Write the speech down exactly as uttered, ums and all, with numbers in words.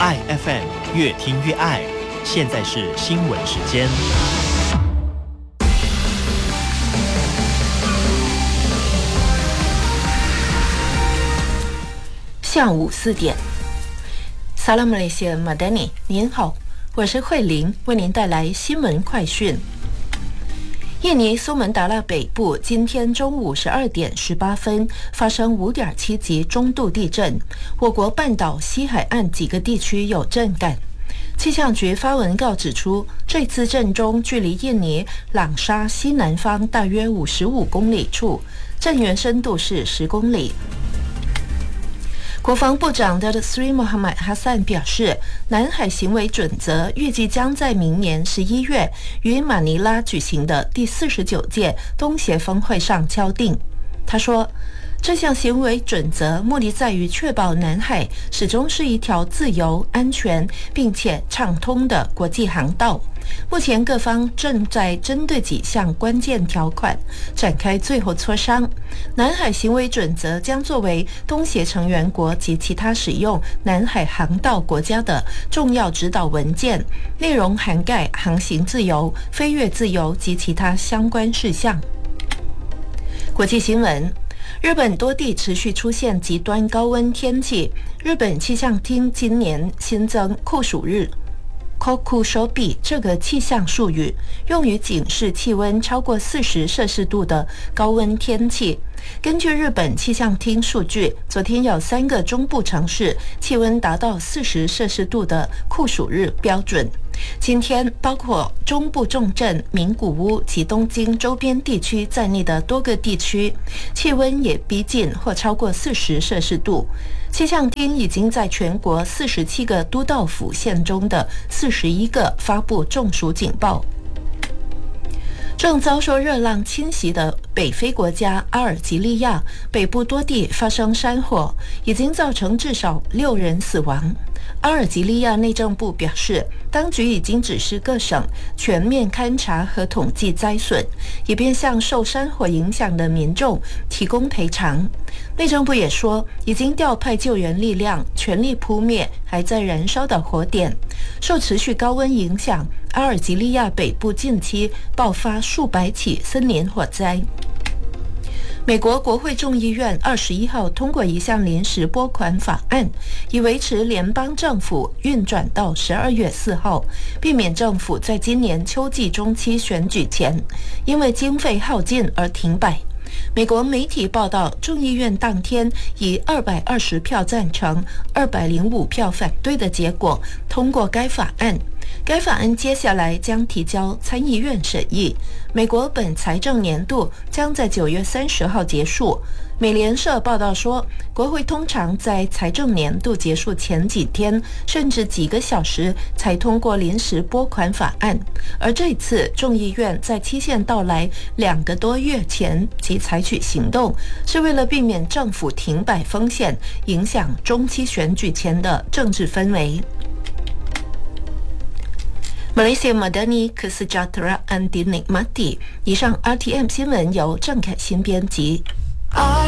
爱 F M， 越听越爱。现在是新闻时间。 下午四点，萨拉马雷西亚马丹尼，您好，我是慧玲，为您带来新闻快讯。印尼苏门答腊北部今天中午十二点十八分发生五点七级中度地震，我国半岛西海岸几个地区有震感。气象局发文告指出，这次震中距离印尼朗沙西南方大约五十五公里处，震源深度是十公里。国防部长的 Sri Mohamad Hasan 表示，南海行为准则预计将在明年十一月于马尼拉举行的第四十九届东协峰会上敲定。他说，这项行为准则目的在于确保南海始终是一条自由、安全并且畅通的国际航道。目前各方正在针对几项关键条款展开最后磋商。南海行为准则将作为东协成员国及其他使用南海航道国家的重要指导文件，内容涵盖航行自由、飞越自由及其他相关事项。国际新闻，日本多地持续出现极端高温天气。日本气象厅今年新增酷暑日 Kokushobi 这个气象术语，用于警示气温超过四十摄氏度的高温天气。根据日本气象厅数据，昨天有三个中部城市气温达到四十摄氏度的酷暑日标准。今天，包括中部重镇名古屋及东京周边地区在内的多个地区，气温也逼近或超过四十摄氏度。气象厅已经在全国四十七个都道府县中的四十一个发布中暑警报。正遭受热浪侵袭的北非国家阿尔及利亚北部多地发生山火，已经造成至少六人死亡。阿尔及利亚内政部表示，当局已经指示各省全面勘察和统计灾损，以便向受山火影响的民众提供赔偿。内政部也说，已经调派救援力量，全力扑灭还在燃烧的火点。受持续高温影响，阿尔及利亚北部近期爆发数百起森林火灾。美国国会众议院二十一号通过一项临时拨款法案，以维持联邦政府运转到十二月四号，避免政府在今年秋季中期选举前因为经费耗尽而停摆。美国媒体报道，众议院当天以二百二十票赞成、二百零五票反对的结果通过该法案。该法案接下来将提交参议院审议。美国本财政年度将在九月三十号结束。美联社报道说，国会通常在财政年度结束前几天甚至几个小时才通过临时拨款法案，而这次众议院在期限到来两个多月前即采取行动，是为了避免政府停摆风险影响中期选举前的政治氛围。Malaysia Madani Kesejahteraan Dinikmati。以上 R T M 新闻由郑凯欣编辑。